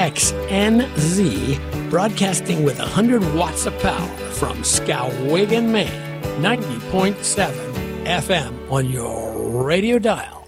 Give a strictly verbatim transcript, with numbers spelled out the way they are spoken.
X N Z, broadcasting with one hundred watts of power from Skowhegan, Maine. ninety point seven F M on your radio dial.